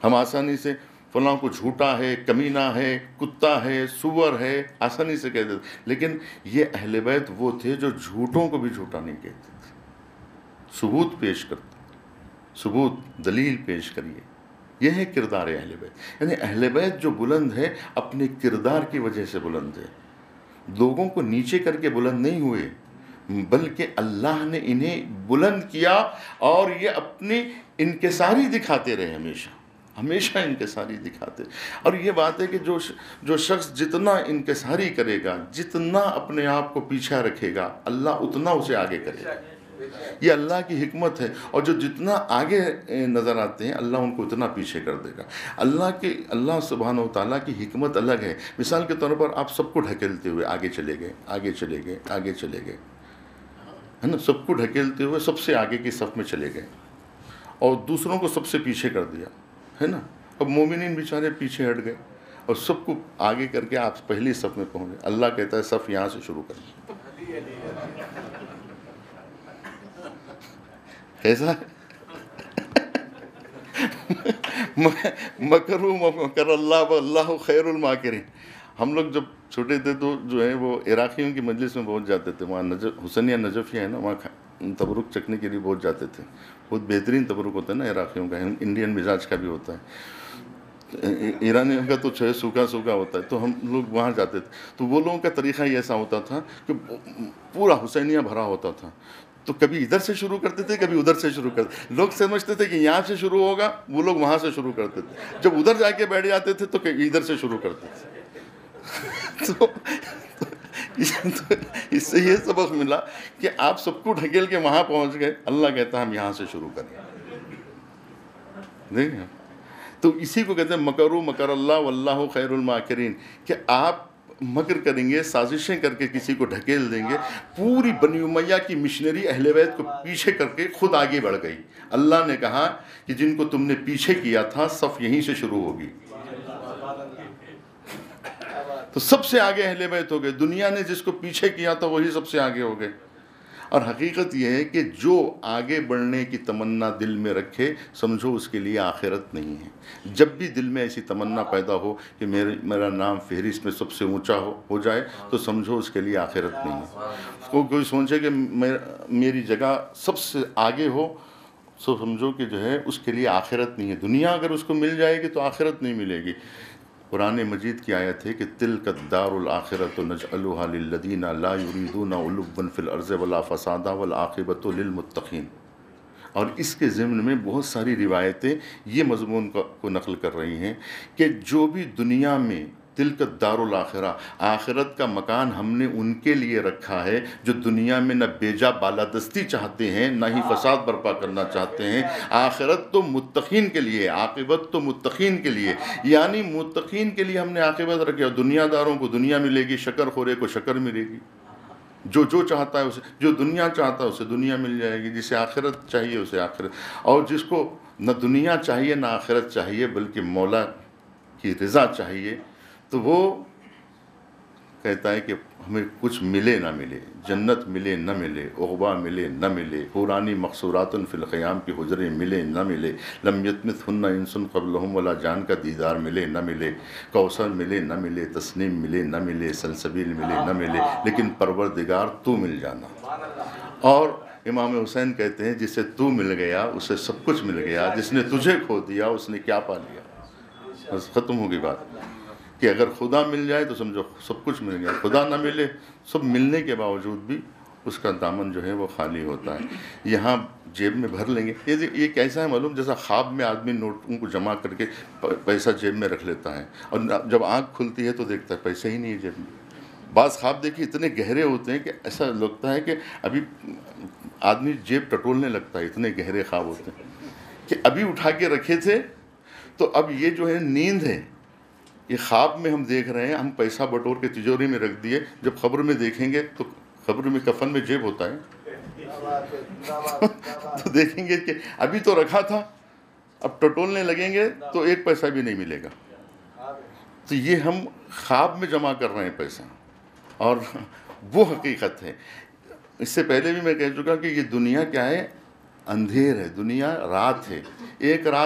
ہم آسانی سے فلاں کو جھوٹا ہے، کمینہ ہے، کتا ہے، سور ہے، آسانی سے کہہ دیتے، لیکن یہ اہل بیت وہ تھے جو جھوٹوں کو بھی جھوٹا نہیں کہتے تھے، ثبوت پیش کرتے، ثبوت دلیل پیش کریے. یہ ہے کردار اہل بیت. یعنی اہل بیت جو بلند ہے اپنے کردار کی وجہ سے بلند ہے، لوگوں کو نیچے کر کے بلند نہیں ہوئے، بلکہ اللہ نے انہیں بلند کیا، اور یہ اپنی انکساری دکھاتے رہے، ہمیشہ انکساری دکھاتے. اور یہ بات ہے کہ جو شخص جتنا انکساری کرے گا، جتنا اپنے آپ کو پیچھے رکھے گا، اللہ اتنا اسے آگے کرے گا. یہ اللہ کی حکمت ہے. اور جو جتنا آگے نظر آتے ہیں اللہ ان کو اتنا پیچھے کر دے گا. اللہ سبحانہ و تعالیٰ کی حکمت الگ ہے. مثال کے طور پر آپ سب کو ڈھکیلتے ہوئے آگے چلے گئے، آگے چلے گئے، آگے چلے گئے، ہے نا، سب کو ڈھکیلتے ہوئے سب سے آگے کی صف میں چلے گئے، اور دوسروں کو سب سے پیچھے کر دیا، ہے نا. اب مومنین بیچارے پیچھے ہٹ گئے اور سب کو آگے کر کے آپ پہلی صف میں پہنچ گئے. اللہ کہتا ہے صف یہاں سے شروع کریں. کیسا مکروا مکر اللہ واللہ خیر الماکرین. ہم لوگ جب چھوٹے تھے تو جو ہے وہ عراقیوں کی مجلس میں پہنچ جاتے تھے. وہاں حسینیہ نجفیہ ہے نا، وہاں تبرک چکنے کے لیے پہنچ جاتے تھے. بہت بہترین تبرک ہوتا ہے نا عراقیوں کا، انڈین مزاج کا بھی ہوتا ہے. ایرانیوں کا تو جو ہے سوکھا سوکھا ہوتا ہے. تو ہم لوگ وہاں جاتے تھے تو وہ لوگوں کا طریقہ ہی ایسا ہوتا تھا کہ پورا حسینیہ بھرا ہوتا تھا. تو کبھی ادھر سے شروع کرتے تھے، کبھی ادھر سے شروع کرتے. لوگ سمجھتے تھے کہ یہاں سے شروع ہوگا، وہ لوگ وہاں سے شروع کرتے تھے. جب ادھر جا کے بیٹھ جاتے تھے تو ادھر سے شروع کرتے تھے. تو اس سے یہ سبق ملا کہ آپ سب کو ڈھکیل کے وہاں پہنچ گئے. اللہ کہتا ہے ہم یہاں سے شروع کریں. دیکھیں، تو اسی کو کہتے ہیں مکروا مکر اللہ واللہ خیر الماکرین، کہ آپ مکر کریں گے، سازشیں کر کے کسی کو ڈھکیل دیں گے. پوری بنی امیہ کی مشنری اہل بیت کو پیچھے کر کے خود آگے بڑھ گئی. اللہ نے کہا کہ جن کو تم نے پیچھے کیا تھا صف یہیں سے شروع ہوگی. تو سب سے آگے اہل بیت ہو گئے. دنیا نے جس کو پیچھے کیا تھا وہی سب سے آگے ہو گئے. اور حقیقت یہ ہے کہ جو آگے بڑھنے کی تمنا دل میں رکھے، سمجھو اس کے لیے آخرت نہیں ہے. جب بھی دل میں ایسی تمنا پیدا ہو کہ میرا نام فہرست میں سب سے اونچا ہو جائے، تو سمجھو اس کے لیے آخرت نہیں ہے. کوئی سوچے کہ میری جگہ سب سے آگے ہو، سو سمجھو کہ جو ہے اس کے لیے آخرت نہیں ہے. دنیا اگر اس کو مل جائے گی تو آخرت نہیں ملے گی. قرآن مجید کی آیت ہے کہ تلک الدار الآخرۃ نجعلها للذین لا یریدون علوا فی الارض ولا فسادا والعاقبۃ للمتقین. اور اس کے ضمن میں بہت ساری روایتیں یہ مضمون کو نقل کر رہی ہیں کہ جو بھی دنیا میں تلک الدار الآخرہ، آخرت کا مکان ہم نے ان کے لیے رکھا ہے جو دنیا میں نہ بیجا بالادستی چاہتے ہیں، نہ ہی فساد برپا کرنا چاہتے ہیں. آخرت تو متقین کے لیے، عاقبت تو متقین کے لیے. یعنی متقین کے لیے ہم نے عاقبت رکھی. اور دنیا داروں کو دنیا ملے گی، شکر خورے کو شکر ملے گی. جو چاہتا ہے اسے، جو دنیا چاہتا ہے اسے دنیا مل جائے گی. جسے آخرت چاہیے اسے آخرت. اور جس کو نہ دنیا چاہیے نہ آخرت چاہیے بلکہ مولا کی رضا چاہیے، تو وہ کہتا ہے کہ ہمیں کچھ ملے نہ ملے، جنت ملے نہ ملے، عقبہ ملے نہ ملے، حورانی مقصورات فی الخیام کی حجریں ملے نہ ملے، لم یطمثہن انس قبلہم ولا جان کا دیدار ملے نہ ملے، کوثر ملے نہ ملے، تسنیم ملے نہ ملے، سلسبیل ملے نہ ملے، لیکن پروردگار تو مل جانا. اور امام حسین کہتے ہیں جسے تو مل گیا اسے سب کچھ مل گیا، جس نے تجھے کھو دیا اس نے کیا پا لیا. بس ختم ہوگی بات. کہ اگر خدا مل جائے تو سمجھو سب کچھ مل گیا، خدا نہ ملے، سب ملنے کے باوجود بھی اس کا دامن جو ہے وہ خالی ہوتا ہے. یہاں جیب میں بھر لیں گے. یہ کیسا ہے معلوم؟ جیسا خواب میں آدمی نوٹوں کو جمع کر کے پیسہ جیب میں رکھ لیتا ہے، اور جب آنکھ کھلتی ہے تو دیکھتا ہے پیسہ ہی نہیں ہے جیب میں. بعض خواب دیکھیے اتنے گہرے ہوتے ہیں کہ ایسا لگتا ہے کہ ابھی آدمی جیب ٹٹولنے لگتا ہے. اتنے گہرے خواب ہوتے ہیں کہ ابھی اٹھا کے رکھے تھے. تو اب یہ جو ہے نیند ہے، یہ خواب میں ہم دیکھ رہے ہیں، ہم پیسہ بٹور کے تجوری میں رکھ دیے. جب قبر میں دیکھیں گے تو قبر میں کفن میں جیب ہوتا ہے تو دیکھیں گے کہ ابھی تو رکھا تھا، اب ٹٹولنے لگیں گے تو ایک پیسہ بھی نہیں ملے گا. تو یہ ہم خواب میں جمع کر رہے ہیں پیسہ، اور وہ حقیقت ہے. اس سے پہلے بھی میں کہہ چکا کہ یہ دنیا کیا ہے؟ اندھیر ہے. دنیا رات ہے. ایک رات